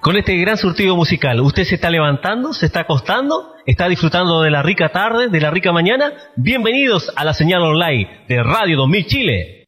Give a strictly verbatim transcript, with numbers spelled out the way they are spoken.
con este gran surtido musical. ¿Usted se está levantando, se está acostando, está disfrutando de la rica tarde, de la rica mañana? Bienvenidos a la señal online de Radio dos mil Chile.